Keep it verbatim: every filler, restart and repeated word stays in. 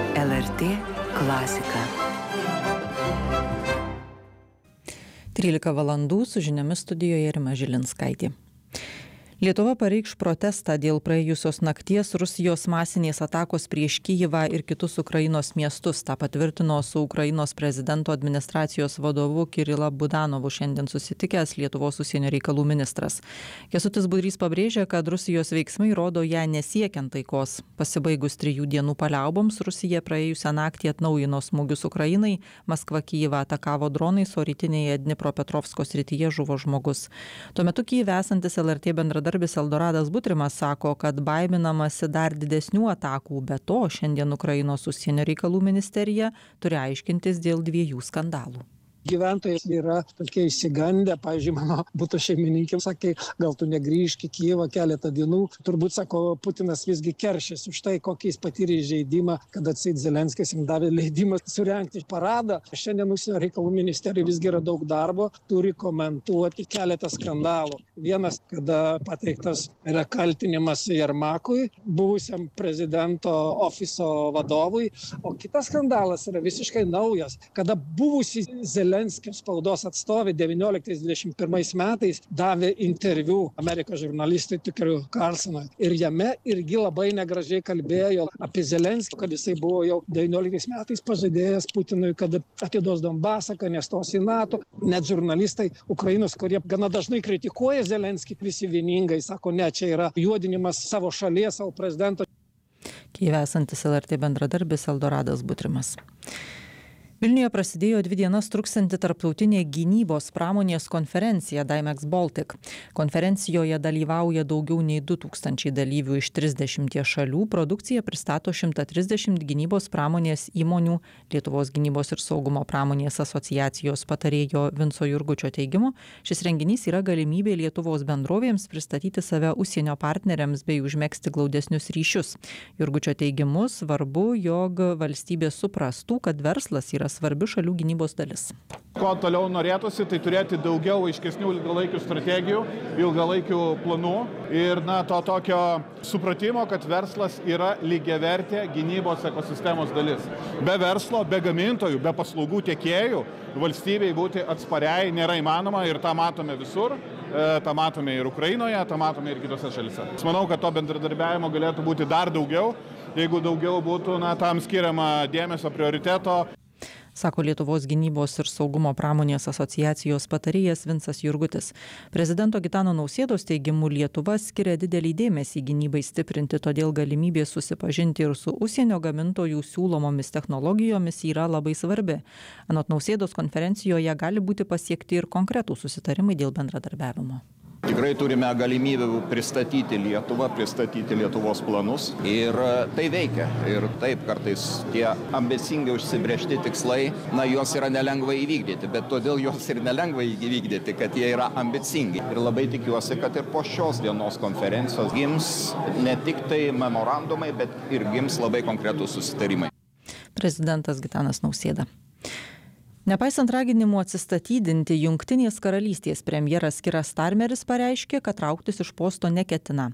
L R T klasika. trylika valandų su žiniomis studijoje Rima Žilinskaitė. Lietuva pareikš protestą dėl praėjusios nakties Rusijos masinės atakos prieš Kijevą ir kitus Ukrainos miestus. Ta patvirtino su Ukrainos prezidento administracijos vadovu Kirila Budanovu šiandien susitikęs Lietuvos užsienio reikalų ministras. Kęstutis Budrys pabrėžė, kad Rusijos veiksmai rodo ją nesiekiant taikos. Pasibaigus trijų dienų paliauboms, Rusija praėjusią naktį atnaujino smūgius Ukrainai. Maskva Kijevą atakavo dronais, o rytinėje Dnipropetrovsko srityje žuvo žmogus. Tuo metu Kijeve esantis L R T bendradarbis Darbis Eldoradas Butrimas sako, kad baiminamasi dar didesnių atakų, be to šiandien Ukrainos užsienio reikalų ministerija turi aiškintis dėl dviejų skandalų. Gyventojai yra tokie įsigandę, pavyzdžiui, mano buto šeimininkė sakė, gal tu negrįžk į Kijevą keletą dienų. Turbūt, sako, Putinas visgi keršės už tai, kokį jis patyrė įžeidimą, kad atseit Zelenskis jam davė leidimą surengti paradą. Šiandien užsienio reikalų ministerija visgi yra daug darbo, turi komentuoti keletą skandalų. Vienas, kada pateiktas yra kaltinimas Jermakui, buvusiam prezidento ofiso vadovui, o kitas skandalas yra visiškai naujas, kada buvusi Zelenskis Zelenskio spaudos atstovė devynioliktais dvidešimt pirmais metais davė interviu Amerikos žurnalistui Tukeriu Carlsonui. Ir jame irgi labai negražiai kalbėjo apie Zelenskį, kad jisai buvo jau devynioliktais metais pažadėjęs Putinui, kad atiduos Donbasą, kad nestos į NATO. Net žurnalistai Ukrainos, kurie gana dažnai kritikuoja Zelenskį, visi vieningai sako, ne, čia yra juodinimas savo šalies, savo prezidento. Kijeve esantis L R T bendradarbis Eldoradas Butrimas. Vilniuje prasidėjo dvi dienas truksianti tarptautinė gynybos pramonės konferencija Dymex Baltic. Konferencijoje dalyvauja daugiau nei du tūkstančiai dalyvių iš trisdešimties šalių. Produkciją pristato šimtas trisdešimt gynybos pramonės įmonių. Lietuvos gynybos ir saugumo pramonės asociacijos patarėjo Vinco Jurgučio teigimu, šis renginys yra galimybė Lietuvos bendrovėms pristatyti save užsienio partneriams bei užmegzti glaudesnius ryšius. Jurgučio teigimu svarbu, jog valstybė suprastų, kad verslas yra svarbi šalių gynybos dalis. Ko toliau norėtųsi, tai turėti daugiau aiškesnių ilgalaikių strategijų, ilgalaikių planų ir na, to tokio supratimo, kad verslas yra lygiavertė gynybos ekosistemos dalis. Be verslo, be gamintojų, be paslaugų tiekėjų valstybei būti atspariai nėra įmanoma ir tą matome visur. tą matome ir Ukrainoje, tą matome ir kitose šalise. Aš manau, kad to bendradarbiavimo galėtų būti dar daugiau, jeigu daugiau būtų na, tam skiriama dėmesio prioriteto. Sako Lietuvos gynybos ir saugumo pramonės asociacijos patarėjas Vincas Jurgutis. Prezidento Gitano Nausėdos teigimu Lietuva skiria didelį dėmesį gynybai stiprinti, todėl galimybė susipažinti ir su užsienio gamintojų siūlomomis technologijomis yra labai svarbi. Anot Nausėdos konferencijoje gali būti pasiekti ir konkretų susitarimai dėl bendradarbiavimo. Tikrai turime galimybę pristatyti Lietuvą, pristatyti Lietuvos planus ir tai veikia. Ir taip, kartais tie ambicingai užsibrėžti tikslai, na, juos yra nelengva įvykdyti, bet todėl juos ir nelengva įvykdyti, kad jie yra ambicingi. Ir labai tikiuosi, kad ir po šios dienos konferencijos gims ne tik tai memorandumai, bet ir gims labai konkretūs susitarimai. Prezidentas Gitanas Nausėda. Nepaisant raginimų atsistatydinti, Jungtinės karalystės premjeras Kiras Starmeris pareiškė, kad trauktis iš posto neketina.